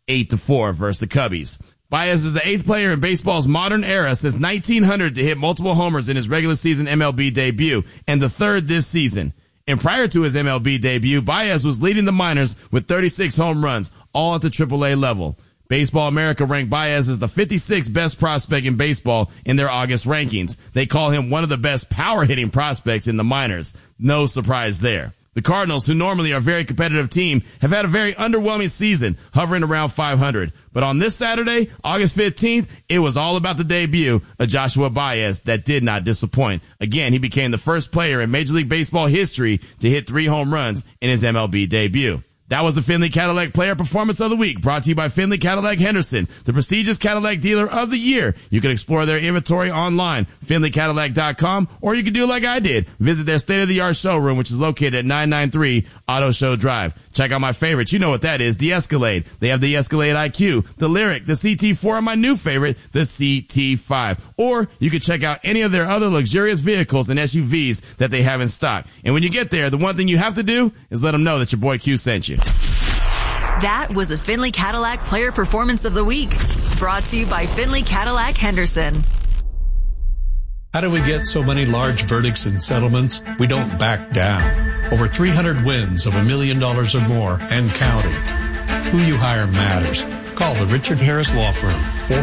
8-4 versus the Cubbies. Baez is the 8th player in baseball's modern era since 1900 to hit multiple homers in his regular season MLB debut, and the 3rd this season. And prior to his MLB debut, Baez was leading the minors with 36 home runs, all at the AAA level. Baseball America ranked Baez as the 56th best prospect in baseball in their August rankings. They call him one of the best power-hitting prospects in the minors. No surprise there. The Cardinals, who normally are a very competitive team, have had a very underwhelming season, hovering around 500. But on this Saturday, August 15th, it was all about the debut of Joshua Baez that did not disappoint. Again, he became the first player in Major League Baseball history to hit 3 home runs in his MLB debut. That was the Findlay Cadillac Player Performance of the Week, brought to you by Findlay Cadillac Henderson, the prestigious Cadillac dealer of the year. You can explore their inventory online, FindlayCadillac.com, or you can do like I did. Visit their state-of-the-art showroom, which is located at 993 Auto Show Drive. Check out my favorites. You know what that is, the Escalade. They have the Escalade IQ, the Lyriq, the CT4, and my new favorite, the CT5. Or you can check out any of their other luxurious vehicles and SUVs that they have in stock. And when you get there, the one thing you have to do is let them know that your boy Q sent you. That was the Findlay Cadillac Player Performance of the Week, brought to you by Findlay Cadillac Henderson. How do we get so many large verdicts and settlements? We don't back down. Over 300 wins of $1 million or more and counting. Who you hire matters. Call the Richard Harris Law Firm,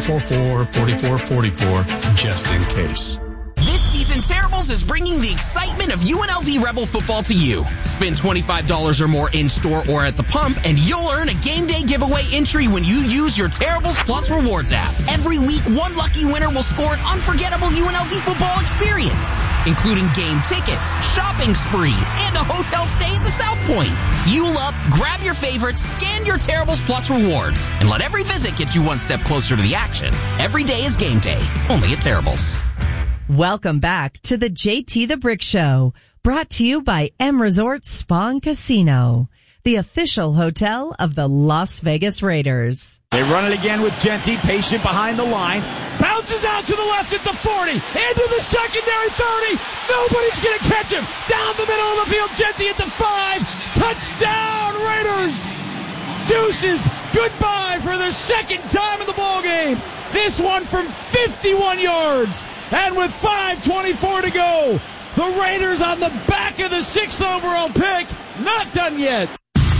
444-4444, just in case. This season, Terribles is bringing the excitement of UNLV Rebel football to you. Spend $25 or more in-store or at the pump, and you'll earn a game day giveaway entry when you use your Terribles Plus Rewards app. Every week, one lucky winner will score an unforgettable UNLV football experience, including game tickets, shopping spree, and a hotel stay at the South Point. Fuel up, grab your favorites, scan your Terribles Plus Rewards, and let every visit get you one step closer to the action. Every day is game day, only at Terribles. Welcome back to the JT the Brick Show, brought to you by M Resort Spa and Casino, the official hotel of the Las Vegas Raiders. They run it again with Genty, patient behind the line. Bounces out to the left at the 40, into the secondary 30. Nobody's going to catch him. Down the middle of the field, Genty at the 5. Touchdown, Raiders! Deuces, goodbye for the second time in the ballgame. This one from 51 yards. And with 5:24 to go, the Raiders on the back of the 6th overall pick. Not done yet.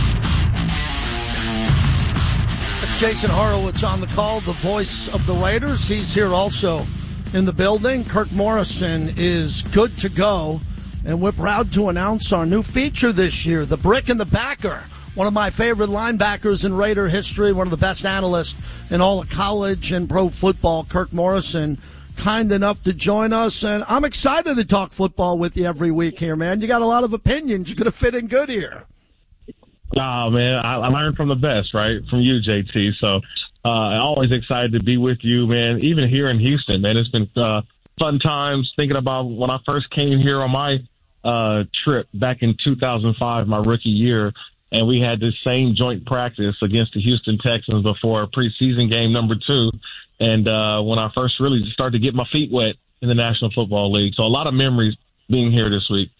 It's Jason Horowitz on the call, the voice of the Raiders. He's here also in the building. Kirk Morrison is good to go. And we're proud to announce our new feature this year, the Brick and the Backer. One of my favorite linebackers in Raider history, one of the best analysts in all of college and pro football, Kirk Morrison, kind enough to join us, and I'm excited to talk football with you every week here, man. You got a lot of opinions. You're going to fit in good here. Oh, man, I learned from the best, right, from you, JT. So I'm always excited to be with you, man, even here in Houston, man. It's been fun times thinking about when I first came here on my trip back in 2005, my rookie year, and we had this same joint practice against the Houston Texans before preseason game number 2. And when I first really started to get my feet wet in the National Football League. So a lot of memories being here this week.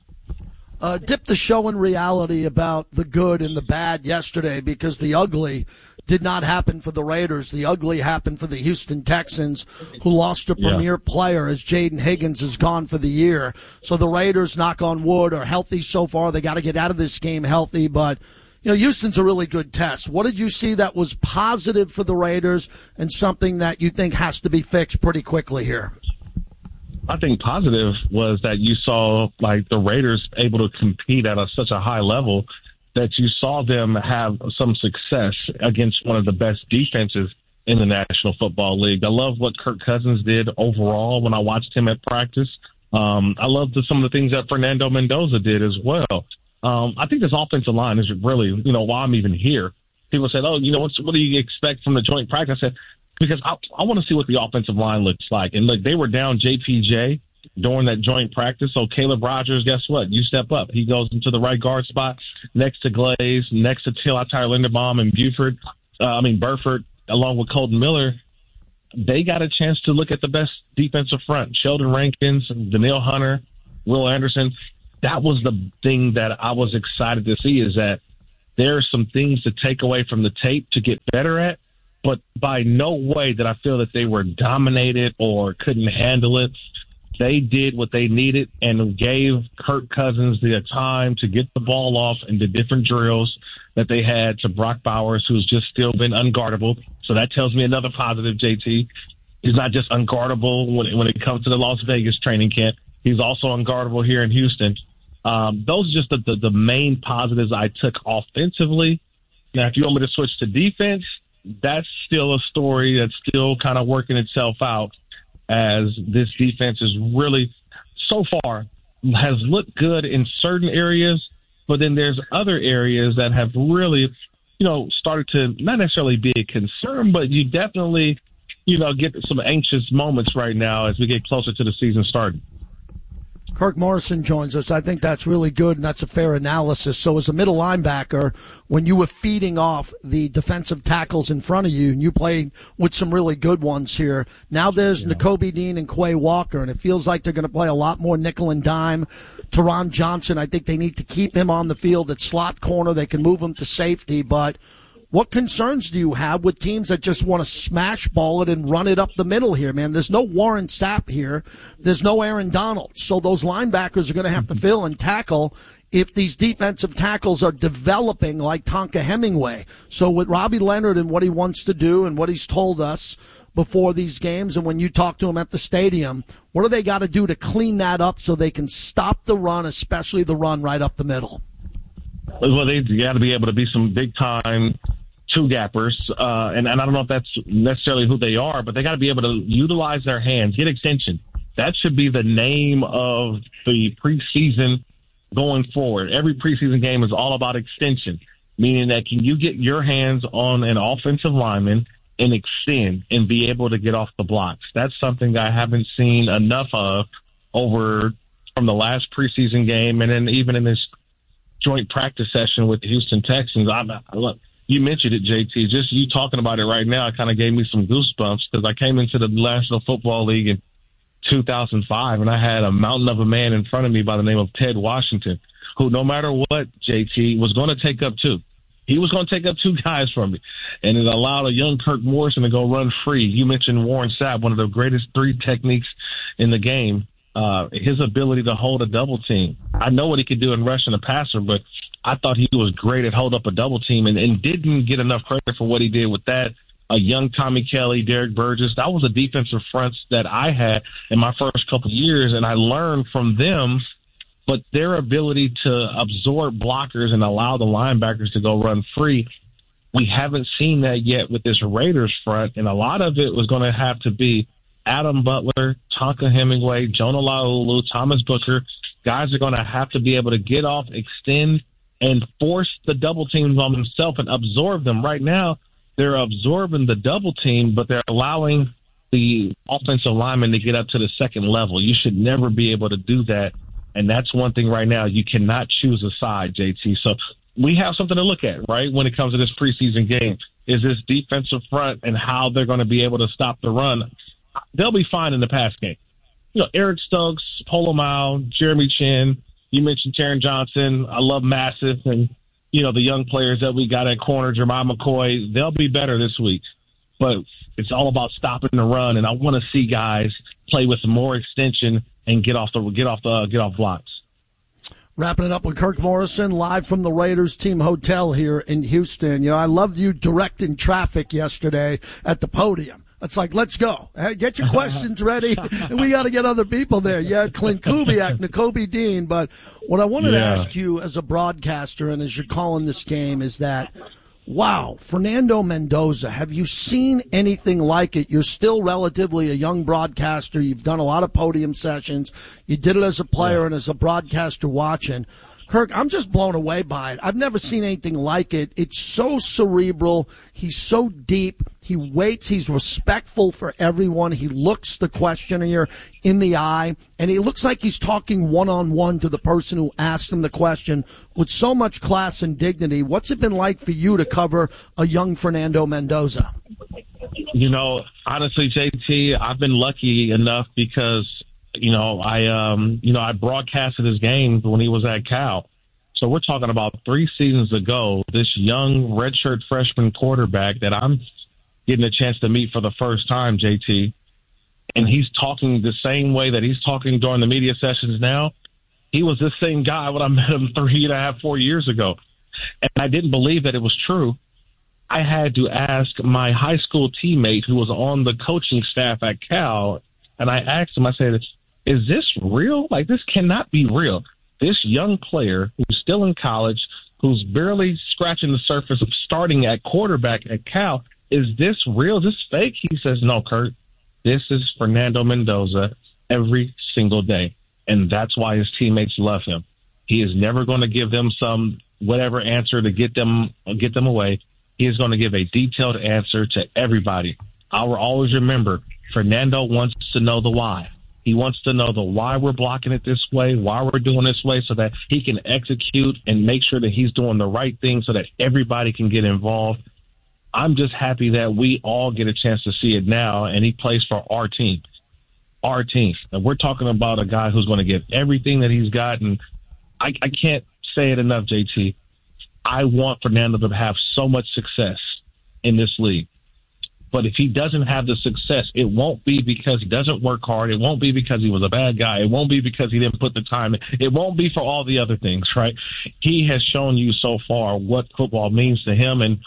Dip the show in reality about the good and the bad yesterday, because the ugly did not happen for the Raiders. The ugly happened for the Houston Texans, who lost a premier player as Jaden Higgins is gone for the year. So the Raiders, knock on wood, are healthy so far. They got to get out of this game healthy, but you know, Houston's a really good test. What did you see that was positive for the Raiders and something that you think has to be fixed pretty quickly here? I think positive was that you saw like the Raiders able to compete at such a high level that you saw them have some success against one of the best defenses in the National Football League. I love what Kirk Cousins did overall when I watched him at practice. I love some of the things that Fernando Mendoza did as well. I think this offensive line is really, why I'm even here. People said, what do you expect from the joint practice? I said, because I want to see what the offensive line looks like. And look, they were down JPJ during that joint practice. So Caleb Rogers, guess what? You step up. He goes into the right guard spot next to Glaze, next to Tyler Linderbaum and Burford, along with Colton Miller. They got a chance to look at the best defensive front. Sheldon Rankins, Danielle Hunter, Will Anderson. That was the thing that I was excited to see, is that there are some things to take away from the tape to get better at, but by no way did I feel that they were dominated or couldn't handle it. They did what they needed and gave Kirk Cousins the time to get the ball off into different drills that they had to Brock Bowers, who's just still been unguardable. So that tells me another positive, JT. He's not just unguardable when it comes to the Las Vegas training camp. He's also unguardable here in Houston. Those are just the main positives I took offensively. Now, if you want me to switch to defense, that's still a story that's still kind of working itself out, as this defense is really, so far, has looked good in certain areas, but then there's other areas that have really, started to not necessarily be a concern, but you definitely, get some anxious moments right now as we get closer to the season starting. Kirk Morrison joins us. I think that's really good, and that's a fair analysis. So as a middle linebacker, when you were feeding off the defensive tackles in front of you, and you played with some really good ones here, now there's Nakobe Dean and Quay Walker, and it feels like they're going to play a lot more nickel and dime. Teron Johnson, I think they need to keep him on the field at slot corner. They can move him to safety, but what concerns do you have with teams that just want to smash ball it and run it up the middle here, man? There's no Warren Sapp here. There's no Aaron Donald. So those linebackers are going to have to fill and tackle if these defensive tackles are developing like Tonka Hemingway. So with Robbie Leonard and what he wants to do and what he's told us before these games, and when you talk to him at the stadium, what do they got to do to clean that up so they can stop the run, especially the run right up the middle? Well, they got to be able to be some big-time two-gappers, and I don't know if that's necessarily who they are, but they got to be able to utilize their hands, get extension. That should be the name of the preseason going forward. Every preseason game is all about extension, meaning that can you get your hands on an offensive lineman and extend and be able to get off the blocks. That's something I haven't seen enough of from the last preseason game, and then even in this joint practice session with the Houston Texans. Look, you mentioned it, JT. Just you talking about it right now, it kind of gave me some goosebumps because I came into the National Football League in 2005, and I had a mountain of a man in front of me by the name of Ted Washington, who no matter what, JT, was going to take up two. He was going to take up two guys from me, and it allowed a young Kirk Morrison to go run free. You mentioned Warren Sapp, one of the greatest three techniques in the game. His ability to hold a double team. I know what he could do in rushing a passer, but I thought he was great at hold up a double team and didn't get enough credit for what he did with that. A young Tommy Kelly, Derek Burgess, that was a defensive front that I had in my first couple of years, and I learned from them. But their ability to absorb blockers and allow the linebackers to go run free, we haven't seen that yet with this Raiders front, and a lot of it was going to have to be Adam Butler, Tonka Hemingway, Jonah Laulu, Thomas Booker. Guys are going to have to be able to get off, extend, and force the double teams on themselves and absorb them. Right now, they're absorbing the double team, but they're allowing the offensive lineman to get up to the second level. You should never be able to do that, and that's one thing right now. You cannot choose a side, JT. So we have something to look at, right, when it comes to this preseason game, is this defensive front and how they're going to be able to stop the run. They'll be fine in the pass game. Eric Stokes, Polo Mao, Jeremy Chin, you mentioned Taron Johnson. I love Massive and, the young players that we got at corner, Jeremiah McCoy. They'll be better this week. But it's all about stopping the run, and I want to see guys play with more extension and get off blocks. Wrapping it up with Kirk Morrison, live from the Raiders team hotel here in Houston. I loved you directing traffic yesterday at the podium. It's like, let's go. Get your questions ready. And we got to get other people there. Yeah, Clint Kubiak, Nakobe Dean. But what I wanted to ask you as a broadcaster and as you're calling this game is that, wow, Fernando Mendoza, have you seen anything like it? You're still relatively a young broadcaster. You've done a lot of podium sessions. You did it as a player and as a broadcaster watching. Kirk, I'm just blown away by it. I've never seen anything like it. It's so cerebral. He's so deep. He waits. He's respectful for everyone. He looks the questioner in the eye, and he looks like he's talking one-on-one to the person who asked him the question with so much class and dignity. What's it been like for you to cover a young Fernando Mendoza? Honestly, JT, I've been lucky enough because I broadcasted his games when he was at Cal. So we're talking about 3 seasons ago, this young redshirt freshman quarterback that I'm getting a chance to meet for the first time, JT, and he's talking the same way that he's talking during the media sessions now. He was this same guy when I met him 3.5, 4 years ago. And I didn't believe that it was true. I had to ask my high school teammate who was on the coaching staff at Cal, and I asked him, I said, is this real? Like, this cannot be real. This young player who's still in college, who's barely scratching the surface of starting at quarterback at Cal, is this real? Is this fake? He says, no, Kurt, this is Fernando Mendoza every single day. And that's why his teammates love him. He is never going to give them some whatever answer to get them away. He is going to give a detailed answer to everybody. I will always remember, Fernando wants to know the why. He wants to know the why we're blocking it this way, why we're doing this way, so that he can execute and make sure that he's doing the right thing so that everybody can get involved. I'm just happy that we all get a chance to see it now, and he plays for our team. Our team. And we're talking about a guy who's going to give everything that he's got, and I can't say it enough, JT. I want Fernando to have so much success in this league. But if he doesn't have the success, it won't be because he doesn't work hard. It won't be because he was a bad guy. It won't be because he didn't put the time in. It won't be for all the other things, right? He has shown you so far what football means to him, and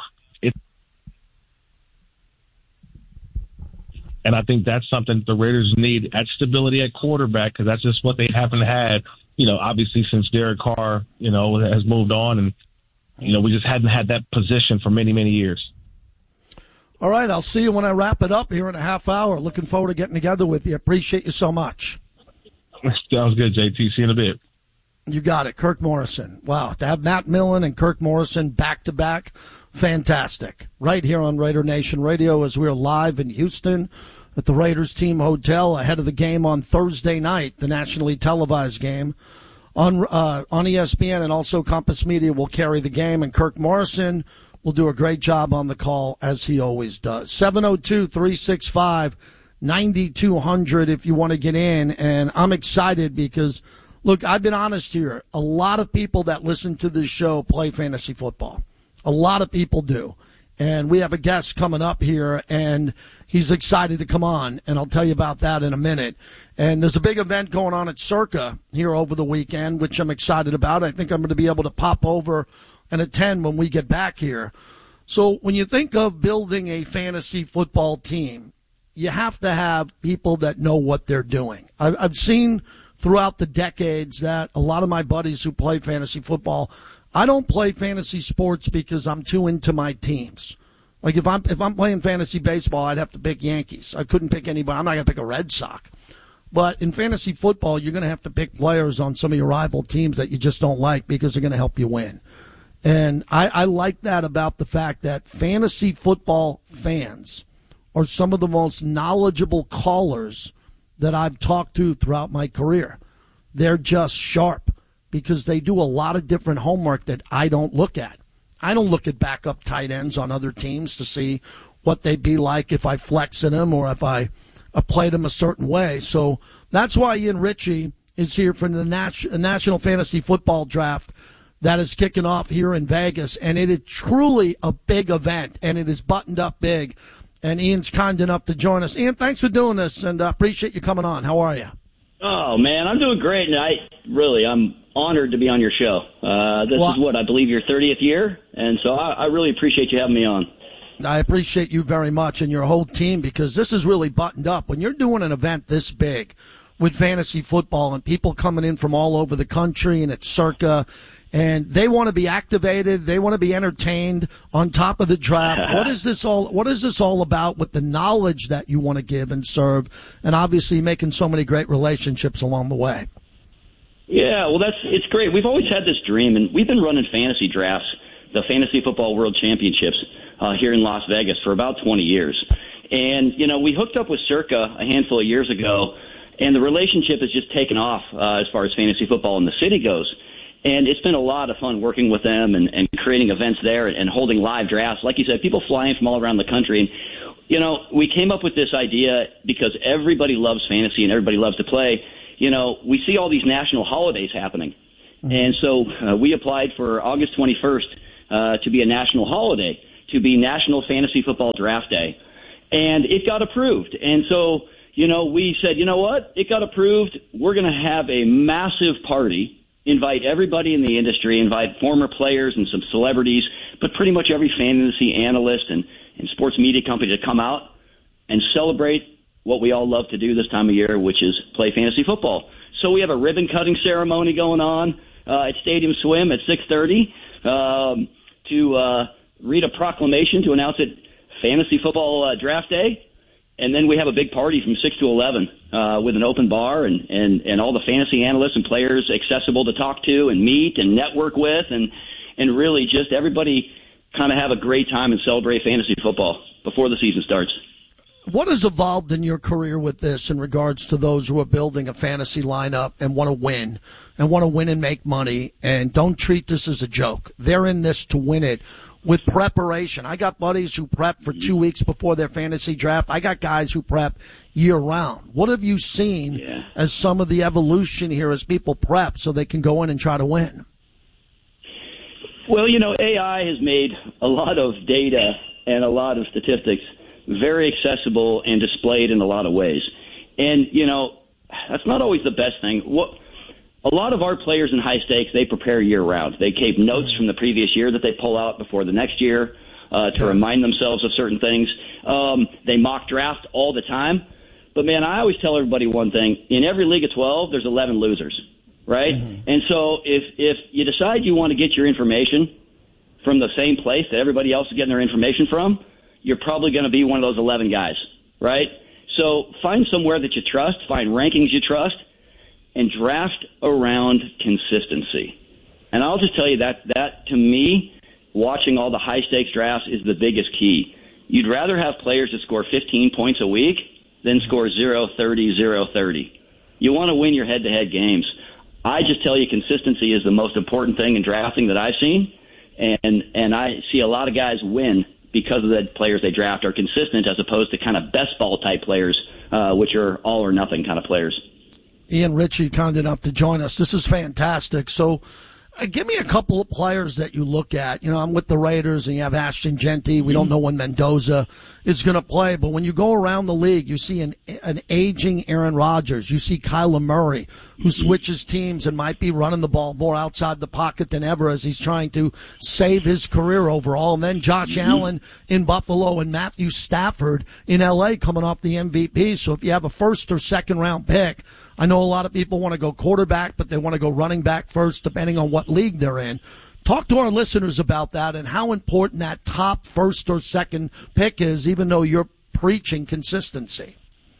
I think that's something the Raiders need, at stability at quarterback, because that's just what they haven't had, obviously since Derek Carr, has moved on. And, we just hadn't had that position for many, many years. All right, I'll see you when I wrap it up here in a half hour. Looking forward to getting together with you. Appreciate you so much. Sounds good, JT. See you in a bit. You got it. Kirk Morrison. Wow, to have Matt Millen and Kirk Morrison back-to-back, fantastic. Right here on Raider Nation Radio as we're live in Houston at the Raiders Team Hotel ahead of the game on Thursday night, the nationally televised game. On ESPN, and also Compass Media will carry the game, and Kirk Morrison will do a great job on the call, as he always does. 702-365-9200 if you want to get in. And I'm excited because, look, I've been honest here. A lot of people that listen to this show play fantasy football. A lot of people do. And we have a guest coming up here, and he's excited to come on, and I'll tell you about that in a minute. And there's a big event going on at Circa here over the weekend, which I'm excited about. I think I'm going to be able to pop over and attend when we get back here. So when you think of building a fantasy football team, you have to have people that know what they're doing. I've seen throughout the decades that a lot of my buddies who play fantasy football, I don't play fantasy sports because I'm too into my teams. Like if I'm playing fantasy baseball, I'd have to pick Yankees. I couldn't pick anybody. I'm not going to pick a Red Sox. But in fantasy football, you're going to have to pick players on some of your rival teams that you just don't like because they're going to help you win. And I like that about the fact that fantasy football fans are some of the most knowledgeable callers that I've talked to throughout my career. They're just sharp because they do a lot of different homework that I don't look at. I don't look at backup tight ends on other teams to see what they'd be like if I flex in them or if I played them a certain way. So that's why Ian Ritchie is here for the National Fantasy Football Draft that is kicking off here in Vegas. And it is truly a big event, and it is buttoned up big. And Ian's kind enough to join us. Ian, thanks for doing this, and appreciate you coming on. How are you? Oh, man, I'm doing great, and I'm honored to be on your show. This is what, I believe your 30th year, and so I really appreciate you having me on. I appreciate you very much and your whole team because this is really buttoned up. When you're doing an event this big with fantasy football and people coming in from all over the country and it's Circa, and they want to be activated, they want to be entertained on top of the draft. What is this all about with the knowledge that you want to give and serve, and obviously making so many great relationships along the way? Yeah, well, it's great. We've always had this dream, and we've been running fantasy drafts, the Fantasy Football World Championships, here in Las Vegas for about 20 years. And, we hooked up with Circa a handful of years ago, and the relationship has just taken off as far as fantasy football in the city goes. And it's been a lot of fun working with them and creating events there and holding live drafts. Like you said, people flying from all around the country. And, we came up with this idea because everybody loves fantasy and everybody loves to play. We see all these national holidays happening. And so we applied for August 21st to be a national holiday, to be National Fantasy Football Draft Day. And it got approved. And so, we said, you know what? It got approved. We're going to have a massive party, invite everybody in the industry, invite former players and some celebrities, but pretty much every fantasy analyst and sports media company to come out and celebrate what we all love to do this time of year, which is play fantasy football. So we have a ribbon-cutting ceremony going on at Stadium Swim at 6:30 to read a proclamation to announce it Fantasy Football Draft Day. And then we have a big party from 6 to 11 with an open bar and all the fantasy analysts and players accessible to talk to and meet and network with and really just everybody kind of have a great time and celebrate fantasy football before the season starts. What has evolved in your career with this in regards to those who are building a fantasy lineup and want to win and make money and don't treat this as a joke? They're in this to win it with preparation. I got buddies who prep for 2 weeks before their fantasy draft. I got guys who prep year round. What have you seen as some of the evolution here as people prep so they can go in and try to win? Well, AI has made a lot of data and a lot of statistics very accessible and displayed in a lot of ways. And, that's not always the best thing. A lot of our players in high stakes, they prepare year-round. They keep notes from the previous year that they pull out before the next year to remind themselves of certain things. They mock draft all the time. But, man, I always tell everybody one thing. In every league of 12, there's 11 losers, right? Mm-hmm. And so if you decide you want to get your information from the same place that everybody else is getting their information from, you're probably going to be one of those 11 guys, right? So find somewhere that you trust, find rankings you trust, and draft around consistency. And I'll just tell you that to me, watching all the high-stakes drafts is the biggest key. You'd rather have players that score 15 points a week than score 0-30, 0-30. You want to win your head-to-head games. I just tell you consistency is the most important thing in drafting that I've seen, and I see a lot of guys win because of the players they draft are consistent as opposed to kind of best ball type players, which are all or nothing kind of players. Ian Ritchie, kind enough to join us. This is fantastic. So give me a couple of players that you look at. I'm with the Raiders and you have Ashton Genty. We don't know when Mendoza is going to play, but when you go around the league, you see an aging Aaron Rodgers. You see Kyler Murray, who switches teams and might be running the ball more outside the pocket than ever as he's trying to save his career overall. And then Josh Allen in Buffalo and Matthew Stafford in L.A. coming off the MVP. So if you have a first or second round pick, I know a lot of people want to go quarterback, but they want to go running back first, depending on what league they're in. Talk to our listeners about that and how important that top first or second pick is, even though you're preaching consistency.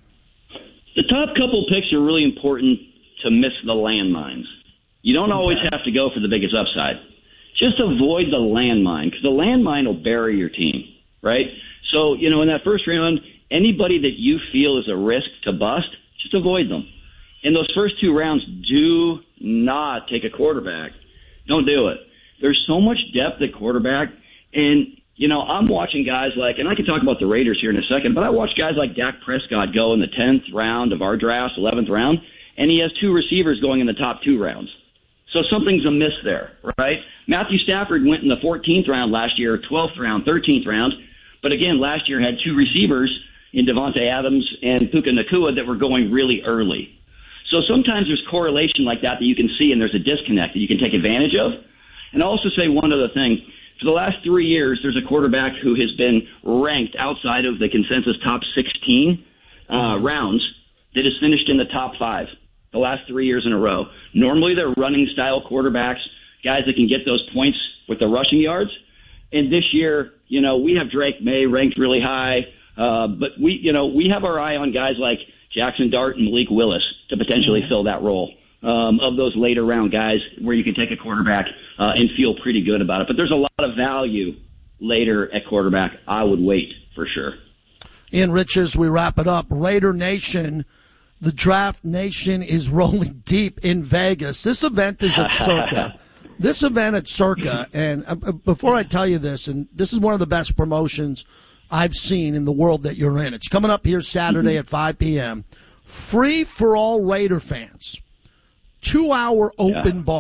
The top couple picks are really important to miss the landmines. You don't always have to go for the biggest upside. Just avoid the landmine, because the landmine will bury your team, right? So, in that first round, anybody that you feel is a risk to bust, just avoid them. In those first two rounds, do not take a quarterback. Don't do it. There's so much depth at quarterback. And, I'm watching guys like, and I can talk about the Raiders here in a second, but I watch guys like Dak Prescott go in the 10th round of our drafts, 11th round, and he has two receivers going in the top two rounds. So something's amiss there, right? Matthew Stafford went in the 14th round last year, 12th round, 13th round. But again, last year had two receivers in Devontae Adams and Puka Nacua that were going really early. So sometimes there's correlation like that you can see, and there's a disconnect that you can take advantage of. And I'll also say one other thing. For the last 3 years, there's a quarterback who has been ranked outside of the consensus top 16 rounds that has finished in the top 5 the last 3 years in a row. Normally, they're running-style quarterbacks, guys that can get those points with the rushing yards. And this year, we have Drake May ranked really high, but we have our eye on guys like Jackson Dart and Malik Willis to potentially fill that role of those later round guys where you can take a quarterback and feel pretty good about it. But there's a lot of value later at quarterback. I would wait for sure. Ian Rich, as we wrap it up, Raider Nation, the Draft Nation is rolling deep in Vegas. This event is at Circa. This event at Circa, and before I tell you this, and this is one of the best promotions I've seen in the world that you're in. It's coming up here Saturday at 5 p.m. Free for all Raider fans. 2-hour open bar.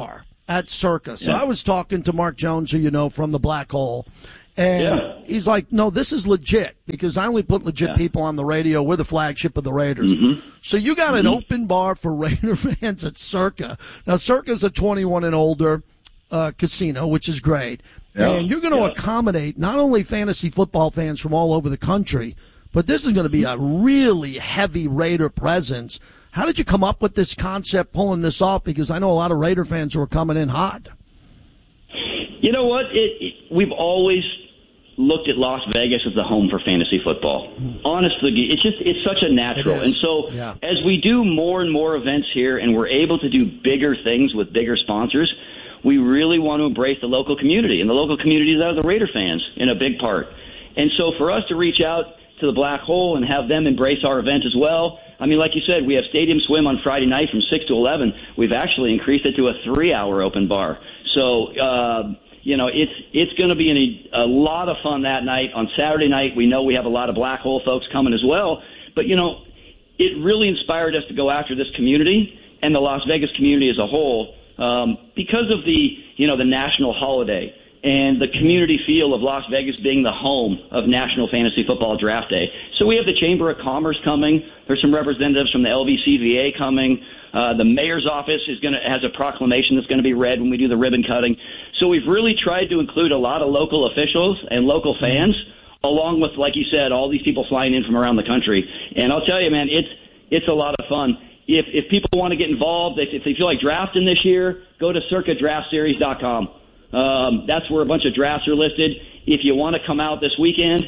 at Circa. So I was talking to Mark Jones, who you know from the Black Hole, and he's like, no, this is legit, because I only put legit people on the radio. We're the flagship of the Raiders. So you got an open bar for Raider fans at Circa. Now, Circa's a 21 and older casino, which is great. And you're going to accommodate not only fantasy football fans from all over the country, but this is going to be a really heavy Raider presence. How did you come up with this concept, pulling this off? Because I know a lot of Raider fans who are coming in hot. You know what? We've always looked at Las Vegas as the home for fantasy football. Honestly, it's such a natural. And so as we do more and more events here and we're able to do bigger things with bigger sponsors, we really want to embrace the local community. And the local communities are the Raider fans in a big part. And so for us to reach out to the Black Hole and have them embrace our event as well, I mean, like you said, we have Stadium Swim on Friday night from 6 to 11. We've actually increased it to a 3-hour open bar. So, it's going to be a lot of fun that night. On Saturday night, we know we have a lot of Black Hole folks coming as well. But, it really inspired us to go after this community and the Las Vegas community as a whole because of the national holiday and the community feel of Las Vegas being the home of National Fantasy Football Draft Day. So we have the Chamber of Commerce coming. There's some representatives from the LVCVA coming. The mayor's office has a proclamation that's going to be read when we do the ribbon cutting. So we've really tried to include a lot of local officials and local fans, along with, like you said, all these people flying in from around the country. And I'll tell you, man, it's a lot of fun. If people want to get involved, if they feel like drafting this year, go to circadraftseries.com. That's where a bunch of drafts are listed. If you want to come out this weekend,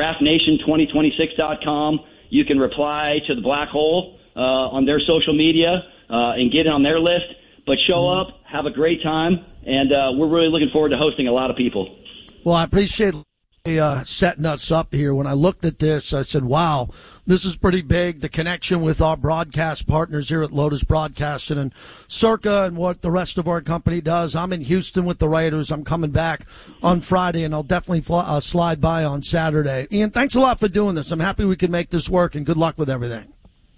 draftnation2026.com. You can reply to the Black Hole on their social media and get on their list. But show up, have a great time, and we're really looking forward to hosting a lot of people. Well, I appreciate setting us up here. When I looked at this, I said, wow, this is pretty big. The connection with our broadcast partners here at Lotus Broadcasting and Circa and what the rest of our company does. I'm in Houston with the Raiders. I'm coming back on Friday, and I'll definitely slide by on Saturday. Ian, thanks a lot for doing this. I'm happy we can make this work, and good luck with everything.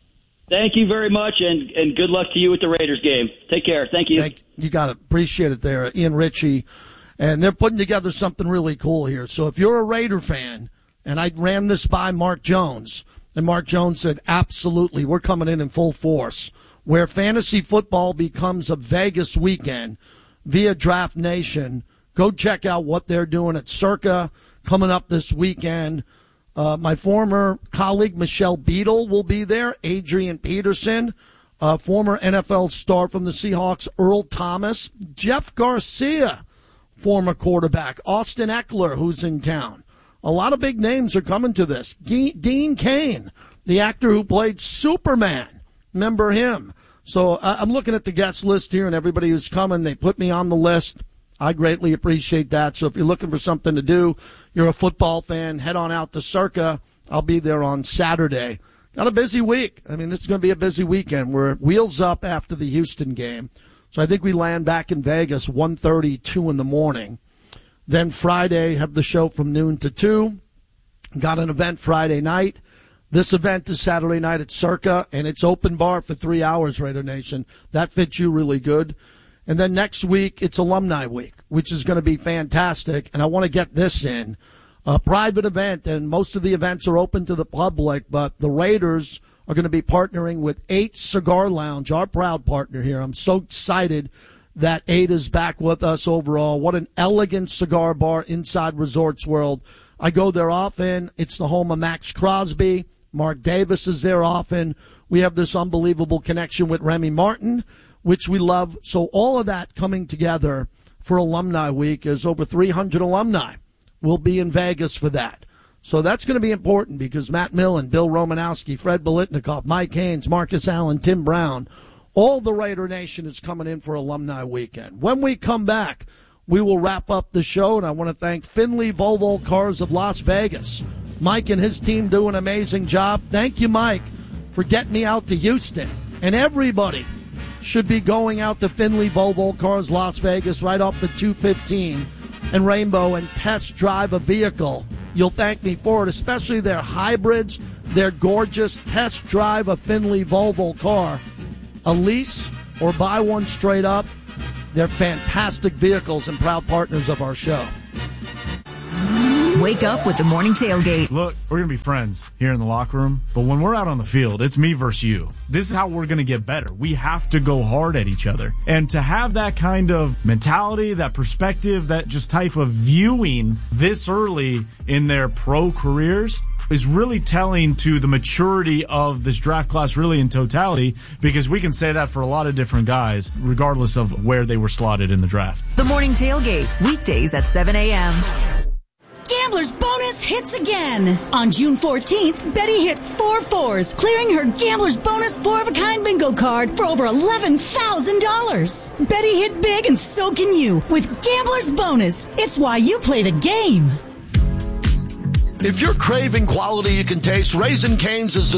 Thank you very much, and good luck to you at the Raiders game. Take care. Thank you. You got it. Appreciate it there. Ian Ritchie. And they're putting together something really cool here. So if you're a Raider fan, and I ran this by Mark Jones, and Mark Jones said, absolutely, we're coming in full force, where fantasy football becomes a Vegas weekend via Draft Nation. Go check out what they're doing at Circa coming up this weekend. My former colleague, Michelle Beadle, will be there. Adrian Peterson, former NFL star from the Seahawks, Earl Thomas, Jeff Garcia, former quarterback, Austin Eckler, who's in town. A lot of big names are coming to this. Dean Cain, the actor who played Superman. Remember him? So I'm looking at the guest list here, and everybody who's coming, they put me on the list. I greatly appreciate that. So if you're looking for something to do, you're a football fan, head on out to Circa. I'll be there on Saturday. Got a busy week. I mean, this is going to be a busy weekend. We're wheels up after the Houston game. So I think we land back in Vegas 1:30, 2 in the morning. Then Friday, have the show from noon to 2. Got an event Friday night. This event is Saturday night at Circa, and it's open bar for 3 hours, Raider Nation. That fits you really good. And then next week, it's Alumni Week, which is going to be fantastic. And I want to get this in. A private event, and most of the events are open to the public, but the Raiders are going to be partnering with 8 Cigar Lounge, our proud partner here. I'm so excited that 8 is back with us overall. What an elegant cigar bar inside Resorts World. I go there often. It's the home of Max Crosby. Mark Davis is there often. We have this unbelievable connection with Remy Martin, which we love. So all of that coming together for Alumni Week is over 300 alumni will be in Vegas for that. So that's going to be important because Matt Millen, Bill Romanowski, Fred Biletnikoff, Mike Haynes, Marcus Allen, Tim Brown, all the Raider Nation is coming in for Alumni Weekend. When we come back, we will wrap up the show, and I want to thank Finley Volvo Cars of Las Vegas. Mike and his team do an amazing job. Thank you, Mike, for getting me out to Houston. And everybody should be going out to Finley Volvo Cars Las Vegas right off the 215 and Rainbow and test drive a vehicle. You'll thank me for it, especially their hybrids. They're gorgeous. Test drive a Finley Volvo car. A lease or buy one straight up. They're fantastic vehicles and proud partners of our show. Wake up with the Morning Tailgate. Look, we're going to be friends here in the locker room, but when we're out on the field, it's me versus you. This is how we're going to get better. We have to go hard at each other. And to have that kind of mentality, that perspective, that just type of viewing this early in their pro careers is really telling to the maturity of this draft class really in totality, because we can say that for a lot of different guys, regardless of where they were slotted in the draft. The Morning Tailgate, weekdays at 7 a.m. Gambler's Bonus hits again. On June 14th, Betty hit 4 4s, clearing her Gambler's Bonus 4-of-a-kind bingo card for over $11,000. Betty hit big, and so can you with Gambler's Bonus. It's why you play the game. If you're craving quality you can taste, Raising Cane's is